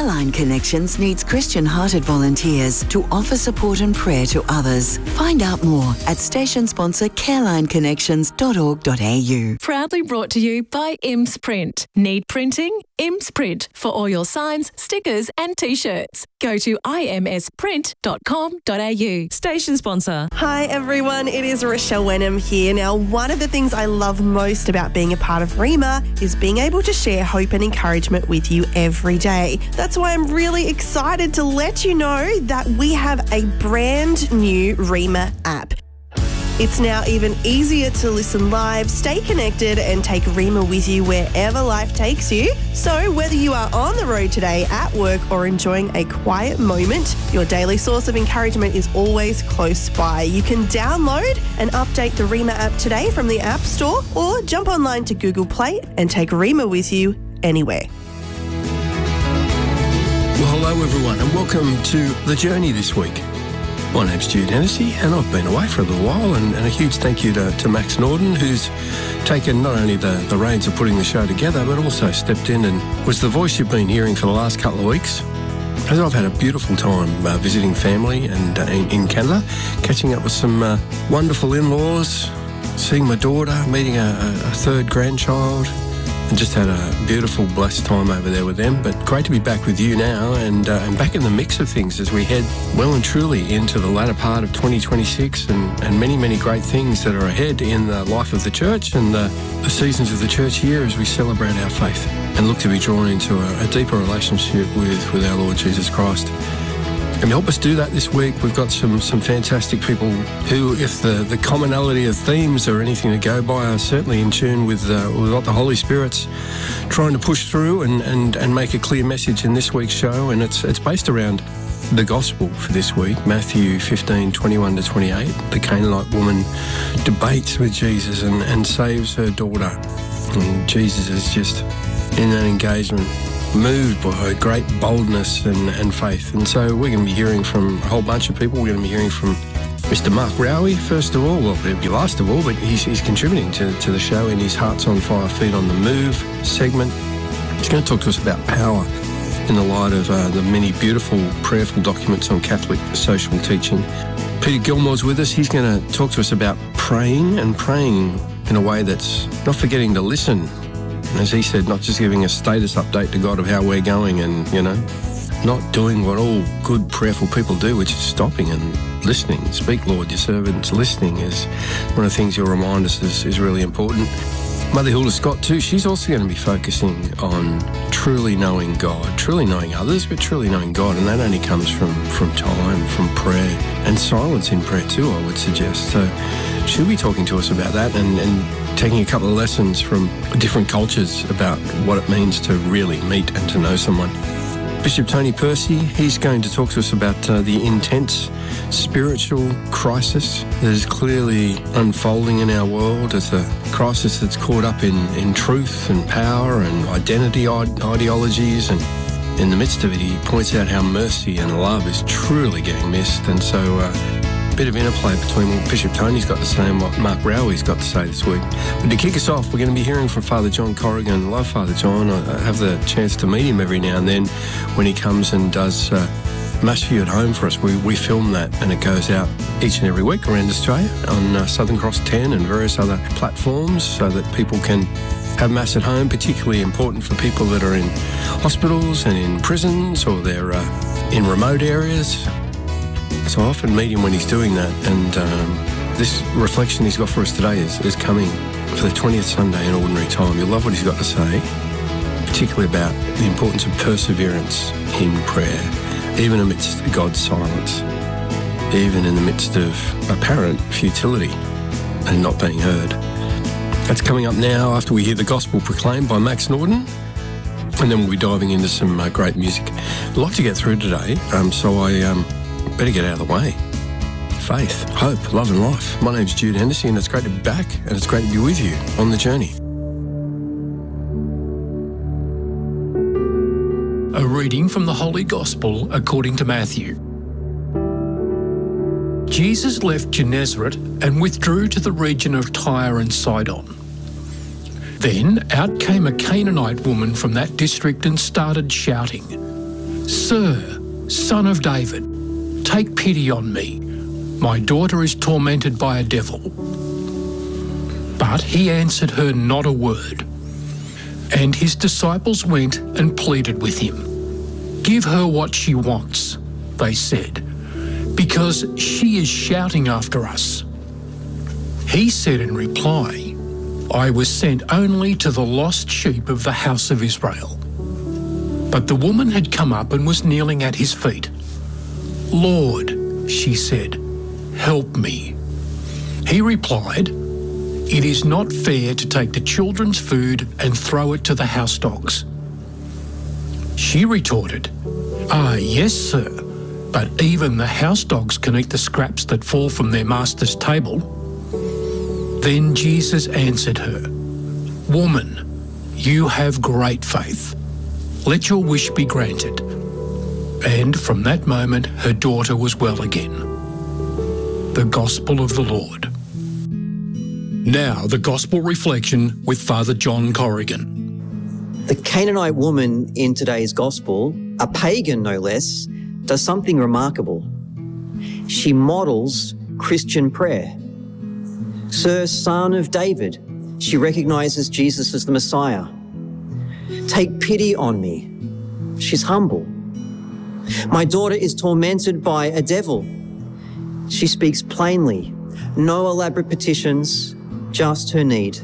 Careline Connections needs Christian-hearted volunteers to offer support and prayer to others. Find out more at station sponsor carelineconnections.org.au. Proudly brought to you by IMS Print. Need printing? IMS Print for all your signs, stickers and T-shirts. Go to imsprint.com.au. Station sponsor. Hi everyone, it is Rochelle Wenham here. Now, one of the things I love most about being a part of Rhema is being able to share hope and encouragement with you every day. That's why I'm really excited to let you know that we have a brand new Rhema app. It's now even easier to listen live, stay connected and take Rhema with you wherever life takes you. So whether you are on the road today, at work or enjoying a quiet moment, your daily source of encouragement is always close by. You can download and update the Rhema app today from the App Store or jump online to Google Play and take Rhema with you anywhere. Well, hello everyone and welcome to The Journey this week. My name's Jude Hennessy and I've been away for a little while and a huge thank you to Max Norden, who's taken not only the reins of putting the show together but also stepped in and was the voice you've been hearing for the last couple of weeks. As I've had a beautiful time visiting family and in Canada, catching up with some wonderful in-laws, seeing my daughter, meeting a third grandchild, and just had a beautiful, blessed time over there with them. But great to be back with you now and back in the mix of things as we head well and truly into the latter part of 2026 and many, many great things that are ahead in the life of the church and the seasons of the church year as we celebrate our faith and look to be drawn into a deeper relationship with our Lord Jesus Christ. And to help us do that this week, we've got some fantastic people who, if the commonality of themes are anything to go by, are certainly in tune with what the Holy Spirit's trying to push through and make a clear message in this week's show. And it's based around the gospel for this week, Matthew 15:21-28. The Canaanite woman debates with Jesus and saves her daughter. And Jesus is just in that engagement moved by her great boldness and faith. And so we're going to be hearing from a whole bunch of people. We're going to be hearing from Mr. Mark Rowie, first of all. Well, it'll be last of all, but he's contributing to the show in his Hearts on Fire, Feet on the Move segment. He's going to talk to us about power in the light of the many beautiful prayerful documents on Catholic social teaching. Peter Gilmore's with us. He's going to talk to us about praying and praying in a way that's not forgetting to listen. As he said, not just giving a status update to God of how we're going and, not doing what all good prayerful people do, which is stopping and listening. Speak, Lord, your servant's listening is one of the things you'll remind us is really important. Mother Hilda Scott too, she's also going to be focusing on truly knowing God, truly knowing others, but truly knowing God. And that only comes from time, from prayer and silence in prayer too, I would suggest. So she'll be talking to us about that and taking a couple of lessons from different cultures about what it means to really meet and to know someone. Bishop Tony Percy, he's going to talk to us about the intense spiritual crisis that is clearly unfolding in our world. It's a crisis that's caught up in truth and power and identity ideologies, and in the midst of it he points out how mercy and love is truly getting missed. And so bit of interplay between what Bishop Tony's got to say and what Mark Rowie's got to say this week. But to kick us off, we're going to be hearing from Father John Corrigan. I love Father John. I have the chance to meet him every now and then when he comes and does Mass for You at Home for us. We film that and it goes out each and every week around Australia on Southern Cross 10 and various other platforms so that people can have Mass at home, particularly important for people that are in hospitals and in prisons or they're in remote areas. So I often meet him when he's doing that, and this reflection he's got for us today is coming for the 20th Sunday in Ordinary Time. You'll love what he's got to say, particularly about the importance of perseverance in prayer, even amidst God's silence, even in the midst of apparent futility and not being heard. That's coming up now after we hear the Gospel Proclaimed by Max Norden, and then we'll be diving into some great music. A lot to get through today, so I better get out of the way. Faith, hope, love and life. My name's Jude Hennessy and it's great to be back and it's great to be with you on the journey. A reading from the Holy Gospel according to Matthew. Jesus left Gennesaret and withdrew to the region of Tyre and Sidon. Then out came a Canaanite woman from that district and started shouting, "Sir, Son of David, take pity on me. My daughter is tormented by a devil." But he answered her not a word. And his disciples went and pleaded with him. "Give her what she wants," they said, "because she is shouting after us." He said in reply, "I was sent only to the lost sheep of the house of Israel." But the woman had come up and was kneeling at his feet. "Lord," she said, "help me." He replied, "It is not fair to take the children's food and throw it to the house dogs." She retorted, "Ah, yes, sir, but even the house dogs can eat the scraps that fall from their master's table." Then Jesus answered her, "Woman, you have great faith. Let your wish be granted." And from that moment her daughter was well again. The Gospel of the Lord. Now the Gospel reflection with Father John Corrigan. The Canaanite woman in today's Gospel, a pagan no less, does something remarkable. She models Christian prayer. "Sir, Son of David," she recognises Jesus as the Messiah. "Take pity on me." She's humble. "My daughter is tormented by a devil." She speaks plainly, no elaborate petitions, just her need.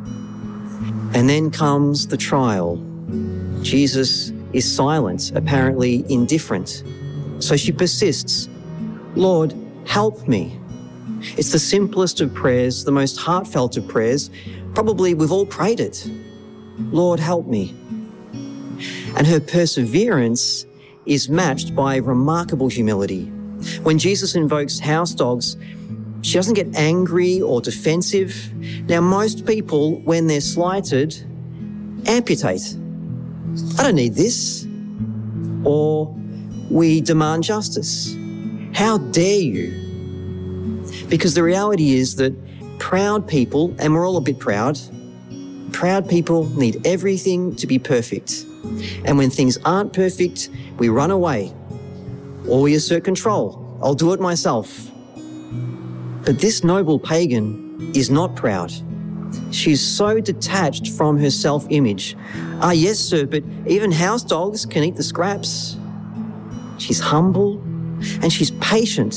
And then comes the trial. Jesus is silent, apparently indifferent. So she persists, "Lord, help me." It's the simplest of prayers, the most heartfelt of prayers. Probably we've all prayed it. "Lord, help me." And her perseverance is matched by remarkable humility. When Jesus invokes house dogs, she doesn't get angry or defensive. Now, most people, when they're slighted, amputate. "I don't need this." Or we demand justice. "How dare you?" Because the reality is that proud people, and we're all a bit proud people need everything to be perfect. And when things aren't perfect, we run away. Or we assert control. "I'll do it myself." But this noble pagan is not proud. She's so detached from her self-image. "Ah, yes, sir, but even house dogs can eat the scraps." She's humble and she's patient